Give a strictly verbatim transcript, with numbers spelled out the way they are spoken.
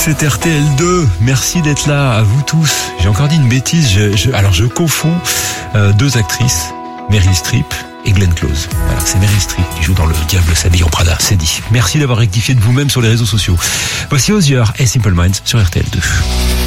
c'est R T L deux. Merci d'être là, à vous tous. J'ai encore dit une bêtise. Je, je, alors, je confonds euh, deux actrices, Meryl Streep et Glenn Close. Voilà, c'est Meryl Streep qui joue dans Le Diable s'habille en Prada, c'est dit. Merci d'avoir rectifié de vous-même sur les réseaux sociaux. Voici Hozier et Simple Minds sur R T L deux.